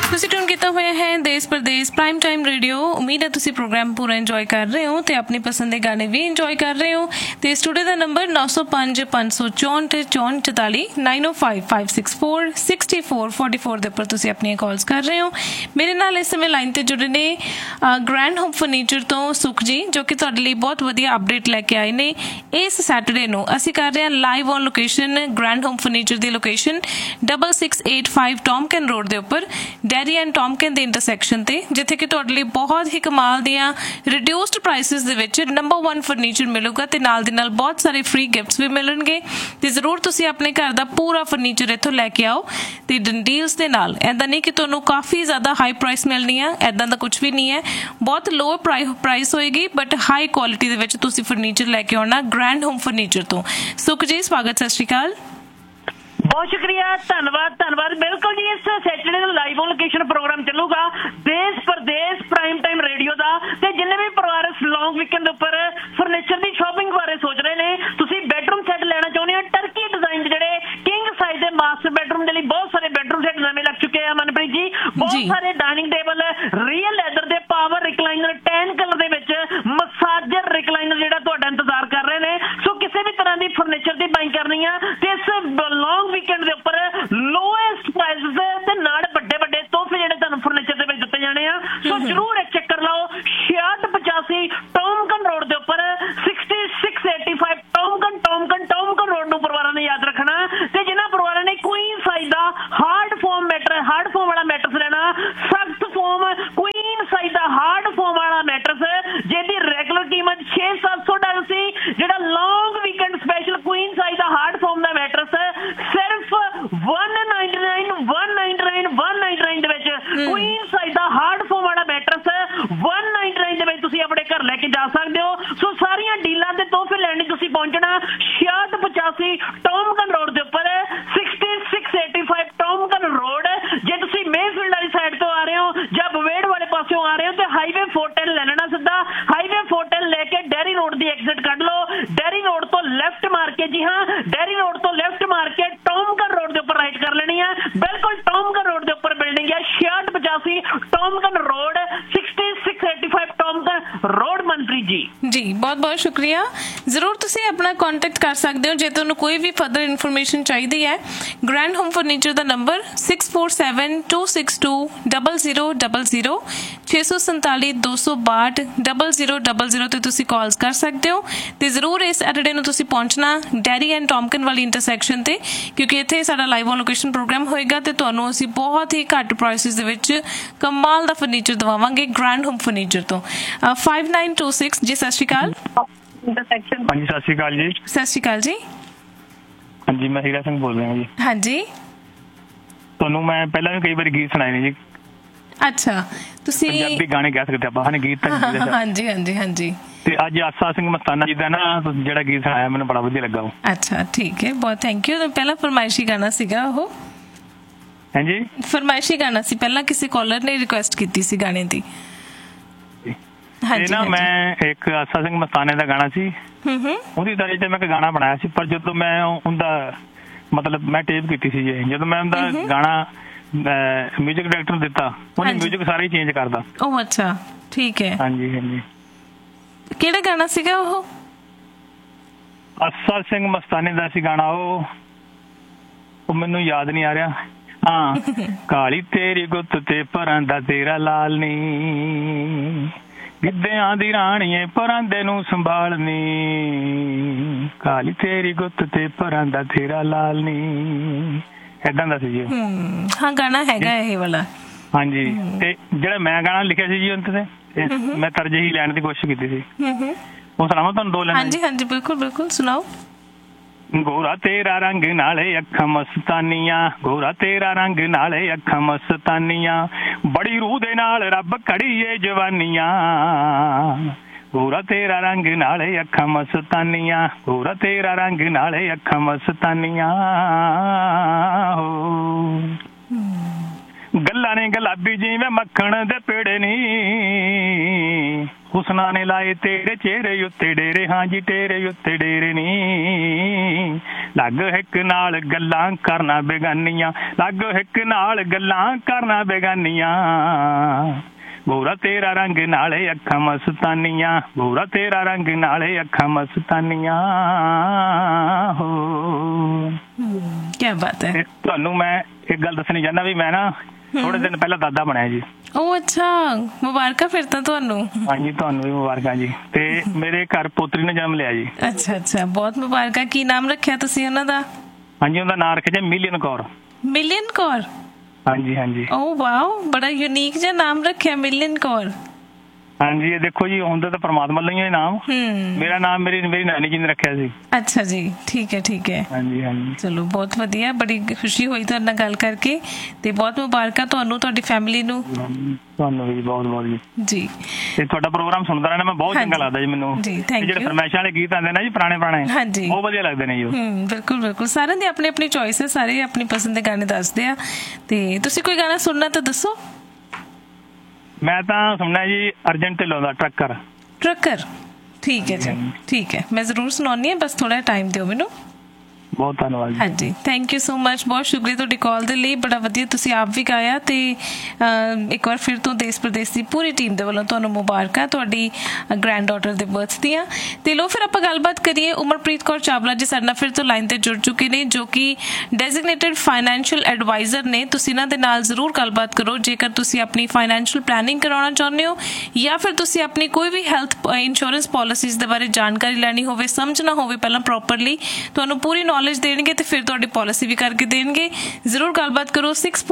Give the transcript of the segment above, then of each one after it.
ਤੁਸੀਂ ਟਿਊਨ ਕੀਤਾ ਹੋਇਆ ਹੈ ਦੇਸ਼ ਪ੍ਰਦੇਸ਼ ਪ੍ਰਾਈਮ ਟਾਈਮ ਰੇਡੀਓ। ਉਮੀਦ ਹੈ ਤੁਸੀਂ ਪ੍ਰੋਗਰਾਮ ਪੂਰਾ ਇੰਜੋਏ ਕਰ ਰਹੇ ਹੋ ਤੇ ਆਪਣੀ ਪਸੰਦ ਦੇ ਗਾਣੇ ਵੀ ਇੰਜੋਏ ਕਰ ਰਹੇ ਹੋ। ਤੇ ਸਟੂਡੀਓ ਦਾ ਨੰਬਰ 90556444 9055646444 ਦੇ ਉੱਪਰ ਤੁਸੀਂ ਆਪਣੀਆਂ ਕਾਲਸ ਕਰ ਰਹੇ ਹੋ। ਮੇਰੇ ਨਾਲ ਇਸ ਸਮੇਂ ਲਾਈਨ ਤੇ ਜੁੜੇ ਨੇ ਗ੍ਰੈਂਡ ਹੋਮ ਫਰਨੀਚਰ ਤੋਂ ਸੁਖ ਜੀ, ਜੋ ਕਿ ਤੁਹਾਡੇ ਲਈ ਬਹੁਤ ਵਧੀਆ ਅਪਡੇਟ ਲੈ ਕੇ ਆਏ ਨੇ। ਇਸ ਸੈਟਰਡੇ ਨੂੰ ਅਸੀਂ ਕਰ ਰਹੇ ਹਾਂ live on location grand home furniture the location 6685 ਟੌਮਕਨ road ਦੇ ਉੱਪਰ ਡੈਰੀ ਐਂਡ ਟੌਮਕਨ ਦੇ ਇੰਟਰਸੈਕਸ਼ਨ ਤੇ, ਜਿੱਥੇ ਕਿ ਤੁਹਾਡੇ ਲਈ ਬਹੁਤ ਹੀ ਕਮਾਲ ਦੀਆਂ ਰਿਡਿਊਸਡ ਪ੍ਰਾਈਸਿਸ ਦੇ ਵਿੱਚ ਨੰਬਰ 1 ਫਰਨੀਚਰ ਮਿਲੂਗਾ ਤੇ ਨਾਲ ਦੀ ਨਾਲ ਬਹੁਤ ਸਾਰੇ ਫ੍ਰੀ ਗਿਫਟਸ ਵੀ ਮਿਲਣਗੇ। ਤੇ ਜ਼ਰੂਰ ਤੁਸੀਂ ਆਪਣੇ ਘਰ ਦਾ ਪੂਰਾ ਫਰਨੀਚਰ ਇੱਥੋਂ ਲੈ ਕੇ ਆਓ ਤੇ ਡੀਲਸ ਦੇ ਨਾਲ। ਇੱਦਾਂ ਨਹੀਂ ਕਿ ਤੁਹਾਨੂੰ ਕਾਫੀ ਜ਼ਿਆਦਾ ਹਾਈ ਪ੍ਰਾਈਸ ਮਿਲਣੀ ਆ, ਇੱਦਾਂ ਦਾ ਕੁਝ ਵੀ ਨਹੀਂ ਹੈ। ਬਹੁਤ ਲੋ ਪ੍ਰਾਈਸ ਹੋਏਗੀ ਬਟ ਹਾਈ ਕੁਆਲਿਟੀ ਦੇ ਵਿੱਚ ਤੁਸੀਂ ਫਰਨੀਚਰ ਲੈ ਕੇ ਆਉਣਾ ਗ੍ਰੈਂਡ ਹੋਮ ਫਰਨੀਚਰ ਤੋਂ। ਸੁਖ ਜੀ ਸਵਾਗਤ, ਸਤਿ ਸ਼੍ਰੀ ਅਕਾਲ। ਬਹੁਤ ਸ਼ੁਕਰੀਆ, ਧੰਨਵਾਦ। ਬਿਲਕੁਲ ਜੀ, ਇਸ ਸੈਟਰਡੇ ਨੂੰ ਲਾਈਵ ਔਨ ਲੋਕੇਸ਼ਨ ਪ੍ਰੋਗਰਾਮ ਚੱਲੂਗਾ ਦੇਸ਼ ਪ੍ਰਦੇਸ਼ ਪ੍ਰਾਈਮ ਟਾਈਮ ਰੇਡੀਓ ਦਾ। ਤੇ ਜਿੰਨੇ ਵੀ ਪਰਿਵਾਰ ਇਸ ਲੌਂਗ ਵੀਕਐਂਡ ਦੇ ਉੱਪਰ ਫਰਨੀਚਰ ਦੀ ਸ਼ਾਪਿੰਗ ਬਾਰੇ ਸੋਚ ਰਹੇ ਨੇ, ਤੁਸੀਂ ਬੈਡਰੂਮ ਸੈੱਟ ਲੈਣਾ ਚਾਹੁੰਦੇ ਹੋ ਟਰਕੀ ਡਿਜ਼ਾਈਨ ਦੇ ਜਿਹੜੇ ਕਿੰਗ ਸਾਈਜ਼ ਦੇ ਮਾਸਟਰ ਬੈਡਰੂਮ ਦੇ ਲਈ ਬਹੁਤ ਸਾਰੇ ਬੈਡਰੂਮ ਸੈੱਟ ਨਵੇਂ ਲੱਗ ਚੁੱਕੇ ਆ ਮਨਪ੍ਰੀਤ ਜੀ। ਬਹੁਤ ਸਾਰੇ ਡਾਈਨਿੰਗ ਟੇਬਲ ਰੀਅਲ ਲੈਦਰ ਦੇ ਪਾਵਰ ਰਿਕਲਾਈਨਰ ਟੈਨ ਕਲਰ ਦੇ ਵਿੱਚ ਮਸਾਜਰ ਰਿਕਲਾਈਨਰ ਜਿਹੜਾ ਤੁਹਾਡਾ ਇੰਤਜ਼ਾਰ ਕਰ ਰਹੇ ਨੇ। ਸੋ ਕਿਸੇ ਵੀ ਤਰ੍ਹਾਂ ਦੀ ਫਰਨੀਚਰ ਦੀ ਬਾਈਂਗ ਕਰਨੀ ਆ ਤੇ ਇਸ ਲੌਂਗ ਵੀਕਐਂਡ ਦੇ ਉੱਪਰ ਲੋਐਸਟ ਪ੍ਰਾਈਸਿਸ ਤੇ ਨਾਲ ਵੱਡੇ ਤੋਹਫੇ ਜਿਹੜੇ ਤੁਹਾਨੂੰ ਫਰਨੀਚਰ ਦੇ ਵਿੱਚ ਦਿੱਤੇ ਜਾਣੇ ਆ। ਸੋ ਜਰੂਰ ਇੱਕ ਚੱਕਰ ਲਾਓ 6685 ਟੌਮਕਨ ਰੋਡ ਦੇ ਉੱਪਰ 6685 ਟੌਮਕਨ ਰੋਡ ਨੂੰ ਪਰਿਵਾਰਾਂ ਨੇ ਯਾਦ ਰੱਖਣਾ। ਤੇ ਜਿਨ੍ਹਾਂ ਪਰਿਵਾਰਾਂ ਨੇ ਕੁਈਨ ਸਾਈਜ਼ ਦਾ ਹਾਰਡ ਫੋਮ ਵਾਲਾ ਮੈਟਰਸ ਲੈਣਾ, ਸਖਤ ਫੋਮ ਕੁਈਨ ਸਾਈਜ਼ ਦਾ ਹਾਰਡ ਫੋਮ ਵਾਲਾ ਮੈਟਰਸ ਜਿਹਦੀ ਰੈਗੂਲਰ ਕੀਮਤ $600-700 ਸੀ, ਜਿਹੜਾ ਲੌਂਗ ਵੀਕਐਂਡ ਸਪੈਸ਼ਲ ਕੁਈਨ ਸਾਈਜ਼ ਦਾ ਹਾਰਡ ਫੋਮ ਦਾ ਮੈਟਰਸ ਸਿਰਫ $199 ਦੇ ਵਿੱਚ ਕੁਈਨ ਸਾਈਜ਼ ਦਾ ਹਾਰਡ ਫੋਮ ਵਾਲਾ ਮੈਟਰਸ $199 ਦੇ ਵਿੱਚ ਤੁਸੀਂ ਆਪਣੇ ਘਰ ਲੈ ਕੇ ਜਾ ਸਕਦੇ ਹੋ। ਸੋ ਸਾਰੀਆਂ ਡੀਲਾਂ ਤੇ ਤੋਹਫੇ ਲੈਣ ਲਈ ਤੁਸੀਂ ਪਹੁੰਚਣਾ 6685 ਟੌਮਕਨ ਰੋਡ ਦੇ ਉੱਪਰ 6685 ਟੌਮਕਨ ਰੋਡ। ਜੇ ਤੁਸੀਂ ਮੇਫੀਲਡ ਵਾਲੀ ਸਾਈਡ ਤੋਂ ਆ ਰਹੇ ਹੋ ਜਾਂ ਬਵੇੜ ਵਾਲੇ ਪਾਸਿਓਂ ਆ ਰਹੇ ਹੋ ਤੇ ਹਾਈਵੇ 410 ਲੈ ਲੈਣਾ ਸਿੱਧਾ। ਹਾਈਵੇ 410 ਲੈ ਕੇ ਡੈਰੀ ਰੋਡ ਦੀ ਐਗਜ਼ਿਟ ਕੱਢ ਲਓ। ਡੈਰੀ ਰੋਡ ਤੋਂ ਲੈਫਟ ਮਾਰ ਕੇ, ਜੀ ਹਾਂ ਡੈਰੀ ਰੋਡ ਤੋਂ ਲੈਫਟ ਮਾਰ ਕੇ ਟੌਮਕਨ ਰੋਡ ਦੇ ਉੱਪਰ ਰਾਈਟ ਕਰ ਲੈਣੀ ਆ। ਬਿਲਕੁਲ ਟੌਮਕਨ ਰੋਡ ਦੇ ਉੱਪਰ ਬਿਲਡਿੰਗ ਹੈ 6685 ਟੌਮਕਨ ਰੋਡ 6685 ਟੌਮਕਨ ਰੋਡ। ਮਨਪ੍ਰੀਤ ਜੀ ਬਹੁਤ ਸ਼ੁਕਰੀਆ। ਜ਼ਰੂਰ ਤੁਸੀਂ ਆਪਣਾ ਕੰਟੈਕਟ ਕਰ ਸਕਦੇ ਹੋ ਜੇ ਤੁਹਾਨੂੰ ਕੋਈ ਵੀ ਫਰਦਰ ਇਨਫੋਰਮੇਸ਼ਨ ਚਾਹੀਦੀ ਹੈ। ਗ੍ਰੈਂਡ ਹੋਮ ਫਰਨੀਚਰ ਦਾ ਨੰਬਰ 6472620000 647-262-0000 ਤੇ ਤੁਸੀਂ ਕਾਲਸ ਕਰ ਸਕਦੇ ਹੋ। ਤੇ ਜ਼ਰੂਰ ਇਸ ਸੈਟਰਡੇ ਨੂੰ ਤੁਸੀਂ ਪਹੁੰਚਣਾ ਡੈਰੀ ਐਂਡ ਟੌਮਕਨ ਵਾਲੀ ਇੰਟਰਸੈਕਸ਼ਨ ਤੇ, ਕਿਉਂਕਿ ਇੱਥੇ ਸਾਡਾ ਲਾਈਵ ਔਨ ਲੋਕੇਸ਼ਨ ਪ੍ਰੋਗਰਾਮ ਹੋਏਗਾ ਤੇ ਤੁਹਾਨੂੰ ਅਸੀਂ ਬਹੁਤ ਹੀ ਘੱਟ ਪ੍ਰਾਈਸਿਸ ਦੇ ਵਿੱਚ ਕਮਾਲ ਦਾ ਫਰਨੀਚਰ ਦਵਾਵਾਂਗੇ ਗ੍ਰੈਂਡ ਹੋਮ ਫਰਨੀਚਰ ਤੋਂ। 5926 ਜੀ ਸਤਿ ਸ਼੍ਰੀ ਅਕਾਲ। ਹਾਂਜੀ ਸਤਿ ਸ਼੍ਰੀ ਅਕਾਲ ਜੀ। ਸਤਿ ਸ਼੍ਰੀ ਅਕਾਲ ਜੀ। ਹਾਂਜੀ ਮੈਂ ਹੀਰਾ ਸਿੰਘ ਬੋਲ ਰਿਹਾ ਜੀ। ਹਾਂਜੀ, ਤੁਹਾਨੂੰ ਮੈਂ ਪਹਿਲਾਂ ਵੀ ਕਈ ਵਾਰੀ ਗੀਤ ਸੁਣਾਏ ਨੇ ਜੀ। ਅੱਛਾ, ਤੁਸੀਂ ਪੰਜਾਬੀ ਗਾਣੇ ਕਹਿ ਸਕਦੇ ਆਪਾਂ, ਹਨੇ ਗੀਤ। ਹਾਂਜੀ। ਤੇ ਅੱਜ ਆਸਾ ਸਿੰਘ ਮਸਤਾਨਾ ਜੀ ਦਾ ਨਾ ਜਿਹੜਾ ਗੀਤ ਸੁਣਾਇਆ ਮੈਨੂੰ ਬੜਾ ਵਧੀਆ ਲੱਗਾ ਉਹ। ਅੱਛਾ ਠੀਕ ਹੈ, ਬਹੁਤ ਥੈਂਕ ਯੂ। ਪਹਿਲਾਂ ਫਰਮਾਇਸ਼ੀ ਗਾਣਾ ਸੀਗਾ ਉਹ। ਹਾਂਜੀ, ਫਰਮਾਇਸ਼ੀ ਗਾਣਾ ਸੀ, ਪਹਿਲਾਂ ਕਿਸੇ ਕਾਲਰ ਨੇ ਰਿਕੁਐਸਟ ਕੀਤੀ ਸੀ ਗਾਣੇ ਦੀ। ਨਾ ਮੈਂ ਇੱਕ ਆਸਾ ਸਿੰਘ ਮਸਤਾਨੇ ਦਾ ਗਾਣਾ ਸੀ, ਉਹਦੀ ਤਾਰੀਫ ਤੇ ਮੈਂ ਇੱਕ ਗਾਣਾ ਬਣਾਇਆ ਸੀ। ਪਰ ਜਦੋਂ ਮੈਂ ਉਹਦਾ ਮਤਲਬ ਮੈਂ ਟੇਪ ਕੀਤੀ ਸੀ, ਜਦੋਂ ਮੈਂ ਉਹਦਾ ਗਾਣਾ ਮਿਊਜ਼ਿਕ ਡਾਇਰੈਕਟਰ ਨੂੰ ਦਿੱਤਾ, ਉਹਨੇ ਮਿਊਜ਼ਿਕ ਸਾਰਾ ਹੀ ਚੇਂਜ ਕਰਦਾ। ਉਹ ਅੱਛਾ ਠੀਕ ਹੈ। ਹਾਂਜੀ ਕਿਹੜਾ ਗਾਣਾ ਸੀਗਾ ਉਹ? ਆਸਾ ਸਿੰਘ ਮਸਤਾਨੇ ਦਾ ਸੀ ਗਾਣਾ ਉਹ ਮੈਨੂੰ ਯਾਦ ਨਹੀਂ ਆ ਰਿਹਾ। ਹਾਂ, ਕਾਲੀ ਤੇਰੀ ਗੁੱਤ ਤੇ ਪਰਾਂ ਦਾ ਤੇਰਾ ਲਾਲ ਨੀ, ਗਿੱਧਿਆਂ ਦੀ ਰਾਣੀਏ ਪਰਾਂਦੇ ਨੂੰ ਸੰਭਾਲਨੀ, ਕਾਲੀ ਤੇਰੀ ਗੁੱਤ ਤੇ ਪਰਾਂ ਦਾ ਤੇਰਾ ਲਾਲ ਨੀ, ਏਦਾਂ ਦਾ ਸੀ ਜੀ। ਹਾਂ ਗਾਣਾ ਹੈਗਾ ਇਹ ਵਾਲਾ। ਹਾਂਜੀ, ਤੇ ਜਿਹੜਾ ਮੈਂ ਗਾਣਾ ਲਿਖਿਆ ਸੀ ਜੀ ਉਹਦੇ ਤੇ ਮੈਂ ਤਰਜੀਹੀ ਲੈਣ ਦੀ ਕੋਸ਼ਿਸ਼ ਕੀਤੀ ਸੀ। ਉਹ ਸੁਣਾਵਾਂ ਤੁਹਾਨੂੰ ਦੋ ਲਾਈਨਾਂ? ਹਾਂਜੀ ਬਿਲਕੁਲ ਸੁਣਾਓ। ਗੋਰਾ ਤੇਰਾ ਰੰਗ ਨਾਲੇ ਅੱਖਾਂ ਮਸਤਾਨੀਆਂ, ਗੋਰਾ ਤੇਰਾ ਰੰਗ ਨਾਲੇ ਅੱਖਾਂ ਮਸਤਾਨੀਆਂ, ਬੜੀ ਰੂਹ ਦੇ ਨਾਲ ਰੱਬ ਘੜੀਏ ਜਵਾਨੀਆਂ, ਗੋਰਾ ਤੇਰਾ ਰੰਗ ਨਾਲੇ ਅੱਖਾਂ ਮਸਤਾਨੀਆਂ, ਗੋਰਾ ਤੇਰਾ ਰੰਗ ਨਾਲੇ ਅੱਖਾਂ ਮਸਤਾਨੀਆਂ। ਗੱਲਾਂ ਨੇ ਗੁਲਾਬੀ ਜਿਵੇਂ ਮੱਖਣ ਦੇ ਪੇੜੇ ਨੀ ਹੁਸਨਾ ਨੇ ਲਾਏ ਤੇਰੇ ਚਿਹਰੇ ਉੱਤੇ ਡੇਰੇ ਹਾਂ ਜੀ ਤੇਰੇ ਉੱਤੇ ਡੇਰੇ ਨੀ ਲੱਗ ਹਿੱਕ ਨਾਲ ਗੱਲਾਂ ਕਰਨਾ ਬੇਗਾਨੀਆਂ ਲੱਗ ਹਿੱਕ ਨਾਲ ਗੱਲਾਂ ਕਰਨਾ ਬੇਗਾਨੀਆਂ ਗੋਰਾ ਤੇਰਾ ਰੰਗ ਨਾਲੇ ਅੱਖਾਂ ਮਸਤਾਨੀਆਂ ਗੋਰਾ ਤੇਰਾ ਰੰਗ ਨਾਲੇ ਅੱਖਾਂ ਮਸਤਾਨੀਆਂ ਹੋ ਕੀ ਬਾਤ ਹੈ। ਤੁਹਾਨੂੰ ਮੈਂ ਇੱਕ ਗੱਲ ਦੱਸਣੀ ਚਾਹੁੰਦਾ ਵੀ ਮੈਂ ਨਾ ਥੋੜੇ ਦਿਨ ਪਹਿਲਾਂ ਦਾਦਾ ਬਣਿਆ ਜੀ। ਉਹ ਅੱਛਾ, ਮੁਬਾਰਕਾਂ ਫਿਰ ਤਾਂ ਤੁਹਾਨੂੰ। ਹਾਂਜੀ ਤੁਹਾਨੂੰ ਵੀ ਮੁਬਾਰਕਾਂ ਜੀ। ਤੇ ਮੇਰੇ ਘਰ ਪੋਤਰੀ ਨੇ ਜਨਮ ਲਿਆ ਜੀ। ਅੱਛਾ ਅੱਛਾ, ਬਹੁਤ ਮੁਬਾਰਕਾਂ। ਕੀ ਨਾਮ ਰੱਖਿਆ ਤੁਸੀਂ ਉਹਨਾਂ ਦਾ? ਹਾਂਜੀ ਉਹਦਾ ਨਾਂ ਰੱਖਿਆ ਜੀ ਮਿਲੀਅਨ ਕੌਰ। ਮਿਲੀਅਨ ਕੌਰ? ਹਾਂਜੀ ਹਾਂਜੀ। ਓ ਵਾਓ, ਬੜਾ ਯੂਨੀਕ ਜਿਹਾ ਨਾਮ ਰੱਖਿਆ ਮਿਲੀਅਨ ਕੌਰ। ਹਾਂਜੀ ਇਹ ਦੇਖੋ ਜੀ ਹੁੰਦਾ ਤਾਂ ਪਰਮਾਤਮਾ ਲਈ ਹੀ ਨਾਮ। ਮੇਰਾ ਨਾਮ ਮੇਰੀ ਨਾਨੀ ਜੀ ਨੇ ਰੱਖਿਆ ਸੀ। ਅੱਛਾ ਜੀ, ਠੀਕ ਹੈ ਠੀਕ ਹੈ। ਹਾਂਜੀ ਹਾਂਜੀ, ਚਲੋ ਬਹੁਤ ਵਧੀਆ, ਬੜੀ ਖੁਸ਼ੀ ਹੋਈ ਤੁਹਾਡੇ ਨਾਲ ਗੱਲ ਕਰਕੇ ਤੇ ਬਹੁਤ ਮੁਬਾਰਕਾਂ ਤੁਹਾਨੂੰ, ਤੁਹਾਡੀ ਫੈਮਿਲੀ ਨੂੰ। ਤੁਹਾਨੂੰ ਵੀ ਬਹੁਤ ਬਹੁਤ ਜੀ। ਤੇ ਤੁਹਾਡਾ ਪ੍ਰੋਗਰਾਮ ਸੁਣਦਾ ਰਹਿਣਾ ਮੈਂ, ਬਹੁਤ ਚੰਗਾ ਲੱਗਦਾ ਜੀ ਮੈਨੂੰ। ਜਿਹੜੇ ਫਰਮਾਇਸ਼ਾਂ ਵਾਲੇ ਗੀਤ ਆਉਂਦੇ ਨੇ ਜੀ ਪੁਰਾਣੇ ਹਾਂਜੀ ਬਹੁਤ ਵਧੀਆ ਲੱਗਦੇ ਨੇ ਜੀ। ਬਿਲਕੁਲ ਬਿਲਕੁਲ, ਸਾਰਿਆਂ ਦੀ ਆਪਣੀ ਆਪਣੀ ਚੋਇਸ ਹੈ, ਸਾਰੇ ਆਪਣੀ ਪਸੰਦ ਦੇ ਗਾਣੇ ਦੱਸਦੇ ਆ। ਤੇ ਤੁਸੀਂ ਕੋਈ ਗਾਣਾ ਸੁਣਨਾ ਤਾਂ ਦੱਸੋ। ਮੈਂ ਤਾਂ ਸੁਣਨਾ ਜੀ ਅਰਜਨ ਢਿੱਲੋਂ ਦਾ ਟਰੱਕਰ। ਠੀਕ ਹੈ ਜੀ, ਠੀਕ ਹੈ, ਮੈਂ ਜ਼ਰੂਰ ਸੁਣਾਉਣੀ ਹੈ, ਬਸ ਥੋੜਾ ਟਾਈਮ ਦਿਓ ਮੈਨੂੰ। ਬਹੁਤ ਧੰਨਵਾਦ ਜੀ। ਹਾਂਜੀ ਥੈਂਕ ਯੂ ਸੋ ਮਚ, ਬਹੁਤ ਸ਼ੁਕਰੀਆ ਤੁਹਾਡੀ ਕਾਲ ਦੇ ਲਈ। ਬੜਾ ਵਧੀਆ ਤੁਸੀਂ ਆਪ ਵੀ ਗਾਇਆ ਤੇ ਇੱਕ ਵਾਰ ਫਿਰ ਤੋਂ ਦੇਸ਼ ਪ੍ਰਦੇਸ਼ ਦੀ ਪੂਰੀ ਟੀਮ ਦੇ ਵੱਲੋਂ ਤੁਹਾਨੂੰ ਮੁਬਾਰਕਾਂ ਤੁਹਾਡੀ ਗ੍ਰੈਂਡ ਡਾਟਰ ਦੇ ਬਰਥ ਦੀਆਂ। ਤੇ ਲੋ ਫਿਰ ਆਪਾਂ ਗੱਲਬਾਤ ਕਰੀਏ। ਉਮਰਪ੍ਰੀਤ ਕੌਰ ਚਾਵਲਾ ਜੀ ਸਾਡੇ ਨਾਲ ਫਿਰ ਤੋਂ ਲਾਈਨ ਤੇ ਜੁੜ ਚੁੱਕੇ ਨੇ, ਜੋ ਕਿ ਡੈਜ਼ਿਗਨੇਟਿਡ ਫਾਈਨੈਂਸ਼ੀਅਲ ਐਡਵਾਈਜ਼ਰ ਨੇ। ਤੁਸੀਂ ਇਹਨਾਂ ਦੇ ਨਾਲ ਜ਼ਰੂਰ ਗੱਲਬਾਤ ਕਰੋ ਜੇਕਰ ਤੁਸੀਂ ਆਪਣੀ ਫਾਈਨੈਂਸ਼ੀਅਲ ਪਲੈਨਿੰਗ ਕਰਾਉਣਾ ਚਾਹੁੰਦੇ ਹੋ ਜਾਂ ਫਿਰ ਤੁਸੀਂ ਆਪਣੀ ਕੋਈ ਵੀ ਹੈਲਥ ਇੰਸ਼ੋਰੈਂਸ ਪਾਲਿਸੀਜ਼ ਦੇ ਬਾਰੇ ਜਾਣਕਾਰੀ ਲੈਣੀ ਹੋਵੇ, ਸਮਝਣਾ ਹੋਵੇ ਪਹਿਲਾਂ ਪ੍ਰੋਪਰਲੀ, ਤੁਹਾਨੂੰ ਪੂਰੀ ਨੌਲੇਜ ਦੇਣਗੇ ਤੇ ਫਿਰ ਤੁਹਾਡੀ ਪਾਲਿਸੀ ਵੀ ਕਰਕੇ ਦੇਣਗੇ। ਜ਼ਰੂਰ ਗੱਲਬਾਤ ਕਰੋ।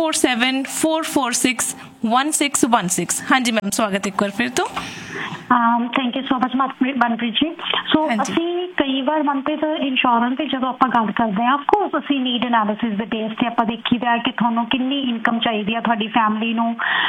6474461616। ਹਾਂਜੀ ਮੈਮ, ਸਵਾਗਤ ਇੱਕ ਵਾਰ ਫਿਰ ਤੋਂ। Thank you so much Manpreet ji. ਸੋ ਅਸੀਂ ਕਈ ਵਾਰ ਮਨਪ੍ਰੀਤ ਇੰਸ਼ੋਰੈਂਸ ਦੀ ਜਦੋਂ ਆਪਾਂ ਗੱਲ ਕਰਦੇ ਹਾਂ, ਅਫਕੋਰਸ ਅਸੀਂ ਨੀਡ ਐਨਾਲਿਸਿਸ ਦੇ ਬੇਸ ਤੇ ਆਪਾਂ ਦੇਖੀਦਾ ਕਿ ਤੁਹਾਨੂੰ ਕਿੰਨੀ ਇਨਕਮ ਚਾਹੀਦੀ ਆ ਤੁਹਾਡੀ ਫੈਮਿਲੀ ਨੂੰ।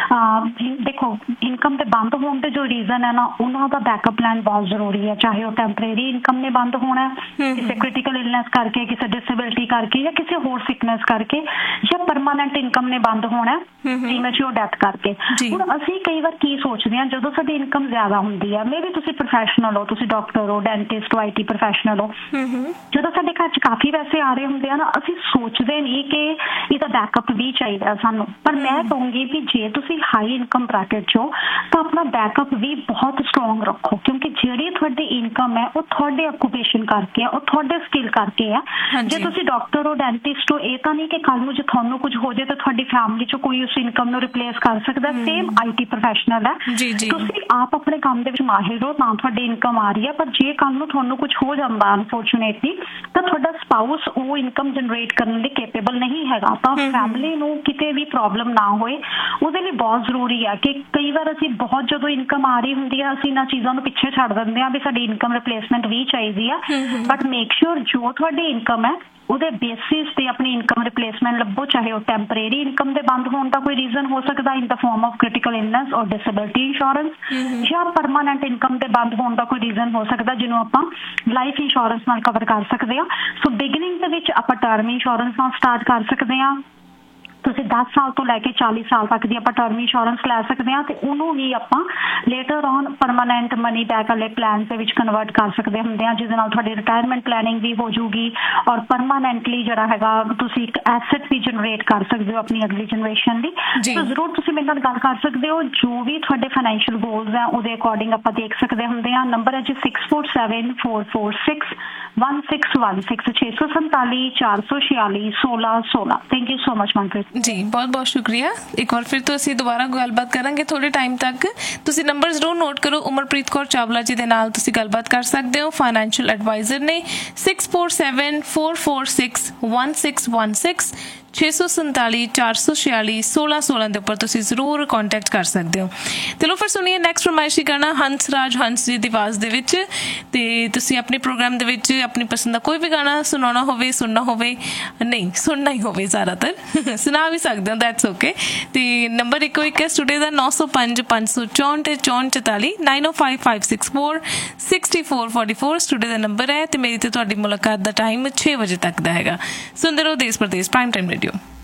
ਦੇਖੋ ਇਨਕਮ ਦੇ ਬੰਦ ਹੋਣ ਦੇ ਜੋ ਰੀਜ਼ਨ ਹੈ ਨਾ, ਉਹਨਾਂ ਦਾ ਬੈਕਅਪ ਪਲਾਨ ਬਹੁਤ ਜ਼ਰੂਰੀ ਹੈ। ਚਾਹੇ ਉਹ ਟੈਂਪਰੇਰੀ ਇਨਕਮ ਨੇ ਬੰਦ ਹੋਣਾ ਕਿਸੇ ਕ੍ਰਿਟੀਕਲ ਇਲਨੈਸ ਕਰਕੇ, ਕਿਸੇ ਡਿਸੇਬਿਲਿਟੀ ਕਰਕੇ ਜਾਂ ਕਿਸੇ ਹੋਰ ਸਿਕਨੈਸ ਕਰਕੇ, ਜਾਂ ਪਰਮਾਨੈਂਟ ਇਨਕਮ ਨੇ ਬੰਦ ਹੋਣਾ ਪ੍ਰੀਮੈਚੁਰ ਡੈਥ ਕਰਕੇ। ਹੁਣ ਅਸੀਂ ਕਈ ਵਾਰ ਕੀ ਸੋਚਦੇ ਹਾਂ, ਜਦੋਂ ਸਾਡੀ ਇਨਕਮ ਜ਼ਿਆਦਾ ਹੁੰਦੀ ਹੈ, ਮੇਬੀ ਤੁਸੀਂ ਪ੍ਰੋਫੈਸ਼ਨਲ ਹੋ, ਤੁਸੀਂ ਡਾਕਟਰ ਹੋ, ਡੈਂਟਿਸਟ ਹੋ, IT ਪ੍ਰੋਫੈਸ਼ਨਲ ਹੋ, ਜਦੋਂ ਸਾਡੇ ਘਰ 'ਚ ਕਾਫੀ ਪੈਸੇ ਆ ਰਹੇ ਹੁੰਦੇ ਆ ਨਾ, ਅਸੀਂ ਸੋਚਦੇ ਨਹੀਂ ਕਿ ਇਹਦਾ ਬੈਕਅਪ ਵੀ ਚਾਹੀਦਾ ਸਾਨੂੰ। ਪਰ ਮੈਂ ਕਹੂੰਗੀ ਵੀ ਜੇ ਤੁਸੀਂ ਹਾਈ ਇਨਕਮ ਬ੍ਰੈਕਟ 'ਚ ਹੋ ਤਾਂ ਆਪਣਾ ਬੈਕਅਪ ਵੀ ਬਹੁਤ ਸਟਰੋਂਗ ਰੱਖੋ, ਕਿਉਂਕਿ ਜਿਹੜੀ ਤੁਹਾਡੀ ਇਨਕਮ ਹੈ ਉਹ ਤੁਹਾਡੇ ਆਕੂਪੇਸ਼ਨ ਕਰਕੇ ਹੈ, ਉਹ ਤੁਹਾਡੇ ਸਕਿੱਲ ਕਰਕੇ ਹੈ। ਜੇ ਤੁਸੀਂ ਡਾਕਟਰ ਹੋ, ਡੈਂਟਿਸਟ ਹੋ, ਇਹ ਤਾਂ ਨਹੀਂ ਕਿ ਕੱਲ ਨੂੰ ਜੇ ਤੁਹਾਨੂੰ ਕੁਝ ਹੋ ਜਾਏ ਤਾਂ ਤੁਹਾਡੀ ਫੈਮਿਲੀ 'ਚ ਕੋਈ ਉਸ ਇਨਕਮ ਨੂੰ ਰਿਪਲੇਸ ਕਰ ਸਕਦਾ। ਸੇਮ IT ਪ੍ਰੋਫੈਸ਼ਨਲ ਹੈ, ਤੁਸੀਂ ਆਪ ਆਪਣੇ ਕੰਮ ਦੇ ਵਿੱਚ ਮਾਹਿਰ ਹੋ ਤਾਂ ਤੁਹਾਡੀ ਇਨਕਮ ਆ ਰਹੀ ਹੈ, ਪਰ ਜੇ ਕੱਲ ਨੂੰ ਤੁਹਾਨੂੰ ਕੁਝ ਹੋ ਜਾਂਦਾ ਅਨਫੋਰਚੂਨੇਟਲੀ ਤਾਂ ਤੁਹਾਡਾ ਸਪਾਊਸ ਉਹ ਇਨਕਮ ਜਨਰੇਟ ਕਰਨ ਲਈ ਕੈਪੇਬਲ ਨਹੀਂ ਹੈਗਾ, ਤਾਂ ਫੈਮਿਲੀ ਨੂੰ ਕਿਤੇ ਵੀ ਪ੍ਰੋਬਲਮ ਨਾ ਹੋਏ ਉਹਦੇ ਲਈ ਬਹੁਤ ਜ਼ਰੂਰੀ ਹੈ ਕਿ ਕਈ ਵਾਰ ਅਸੀਂ ਬਹੁਤ ਜਦੋਂ ਇਨਕਮ ਆ ਰਹੀ ਹੁੰਦੀ ਹੈ ਅਸੀਂ ਇਹਨਾਂ ਚੀਜ਼ਾਂ ਨੂੰ ਪਿੱਛੇ ਛੱਡ ਦਿੰਦੇ ਹਾਂ ਵੀ ਸਾਡੀ ਇਨਕਮ ਰਿਪਲੇਸਮੈਂਟ ਵੀ ਚਾਹੀਦੀ ਆ। ਬਟ ਮੇਕ ਸ਼ੋਰ ਜੋ ਤੁਹਾਡੀ ਇਨਕਮ ਹੈ ਉਹਦੇ ਬੇਸਿਸ ਤੇ ਆਪਣੀ ਇਨਕਮ ਰਿਪਲੇਸਮੈਂਟ ਲੱਭੋ, ਚਾਹੇ ਉਹ ਟੈਂਪਰੇਰੀ ਇਨਕਮ ਦੇ ਬੰਦ ਹੋਣ ਦਾ ਕੋਈ ਰੀਜ਼ਨ ਹੋ ਸਕਦਾ ਇਨ ਦਾ ਫਾਰਮ ਆਫ ਕ੍ਰਿਟੀਕਲ ਇਲਨੈਸ ਔਰ ਡਿਸੇਬਿਲਿਟੀ ਇੰਸ਼ੋਰੈਂਸ, ਜਾਂ ਪਰਮਾਨੈਂਟ ਇਨਕਮ ਦੇ ਬੰਦ ਹੋਣ ਦਾ ਕੋਈ ਰੀਜ਼ਨ ਹੋ ਸਕਦਾ ਜਿਹਨੂੰ ਆਪਾਂ ਲਾਈਫ ਇੰਸ਼ੋਰੈਂਸ ਨਾਲ ਕਵਰ ਕਰ ਸਕਦੇ ਹਾਂ। ਸੋ ਬਿਗਨਿੰਗ ਦੇ ਵਿੱਚ ਆਪਾਂ ਟਰਮ ਇੰਸ਼ੋਰੈਂਸ ਨਾਲ ਸਟਾਰਟ ਕਰ ਸਕਦੇ ਹਾਂ। ਤੁਸੀਂ 10 ਸਾਲ ਤੋਂ ਲੈ ਕੇ 40 ਸਾਲ ਤੱਕ ਦੀ ਆਪਾਂ ਟਰਮ ਇੰਸ਼ੋਰੈਂਸ ਲੈ ਸਕਦੇ ਹਾਂ ਤੇ ਉਹਨੂੰ ਵੀ ਆਪਾਂ later on permanent money back ਵਾਲੇ ਪਲਾਨ ਦੇ ਵਿੱਚ ਕਨਵਰਟ ਕਰ ਸਕਦੇ ਹੁੰਦੇ ਹਾਂ, ਜਿਹਦੇ ਨਾਲ ਤੁਹਾਡੀ ਰਿਟਾਇਰਮੈਂਟ ਪਲੈਨਿੰਗ ਵੀ ਹੋ ਜਾਊਗੀ ਔਰ ਪਰਮਾਨੈਂਟਲੀ ਜਿਹੜਾ ਹੈਗਾ ਤੁਸੀਂ ਇੱਕ ਐਸੈਟ ਵੀ ਜਨਰੇਟ ਕਰ ਸਕਦੇ ਹੋ ਆਪਣੀ ਅਗਲੀ ਜਨਰੇਸ਼ਨ ਲਈ। ਤਾਂ ਜ਼ਰੂਰ ਤੁਸੀਂ ਮੇਰੇ ਨਾਲ ਗੱਲ ਕਰ ਸਕਦੇ ਹੋ, ਜੋ ਵੀ ਤੁਹਾਡੇ ਫਾਈਨੈਂਸ਼ੀਅਲ ਗੋਲਸ ਹੈ ਉਹਦੇ ਅਕੋਰਡਿੰਗ ਆਪਾਂ ਦੇਖ ਸਕਦੇ ਹੁੰਦੇ ਹਾਂ। ਨੰਬਰ ਹੈ ਜੀ 6474461616 647 thank you so much Manpreet ji, ਬਹੁਤ ਬਹੁਤ ਸ਼ੁਕਰੀਆ। ਇੱਕ ਵਾਰ ਫਿਰ ਤੋਂ ਅਸੀਂ ਦੁਬਾਰਾ ਗੱਲਬਾਤ ਕਰਾਂਗੇ ਥੋੜੇ ਟਾਈਮ ਤੱਕ। ਤੁਸੀਂ ਨੰਬਰ ਜ਼ਰੂਰ ਨੋਟ ਕਰੋ। ਉਮਰਪ੍ਰੀਤ ਕੌਰ ਚਾਵਲਾ ਜੀ ਦੇ ਨਾਲ ਤੁਸੀਂ ਗੱਲਬਾਤ ਕਰ ਸਕਦੇ ਹੋ, ਫਾਈਨੈਂਸ਼ੀਅਲ ਐਡਵਾਈਜ਼ਰ ਨੇ। 6474461616 647-446-1616 ਦੇ ਉੱਪਰ ਤੁਸੀਂ ਜ਼ਰੂਰ ਕੰਟੈਕਟ ਕਰ ਸਕਦੇ ਹੋ। ਤੇ ਲੋ ਫਿਰ ਸੁਣੀਏ ਨੈਕਸਟ ਫਰਮਾਇਸ਼ੀ ਗਾਣਾ ਹੰਸਰਾਜ ਹੰਸ ਜੀ ਦੀ ਆਵਾਜ਼ ਦੇ ਵਿੱਚ। ਤੇ ਤੁਸੀਂ ਆਪਣੇ ਪ੍ਰੋਗਰਾਮ ਦੇ ਵਿੱਚ ਆਪਣੀ ਪਸੰਦ ਦਾ ਕੋਈ ਵੀ ਗਾਣਾ ਸੁਣਾਉਣਾ ਹੋਵੇ, ਸੁਣਨਾ ਹੋਵੇ, ਨਹੀਂ ਸੁਣਨਾ ਹੀ ਹੋਵੇ ਜ਼ਿਆਦਾਤਰ ਸੁਣਾ ਵੀ ਸਕਦੇ ਹੋ, ਦੈਟਸ ਓਕੇ। ਤੇ ਨੰਬਰ ਇੱਕੋ ਇੱਕ ਹੈ ਸਟੂਡੀਓ ਦਾ 90556444 90556464 ਸਟੂਡੀਓ ਦਾ ਨੰਬਰ ਹੈ। ਤੇ ਮੇਰੀ ਤੇ ਤੁਹਾਡੀ ਮੁਲਾਕਾਤ ਦਾ ਟਾਈਮ 6 ਵਜੇ ਤੱਕ ਦਾ ਹੈਗਾ। ਸੁਣਦੇ ਰਹੋ ਦੇਸ਼ ਪ੍ਰਦੇਸ਼ ਪ੍ਰਾਈਮ ਟਾਈਮ ਰੇਡੀਓ।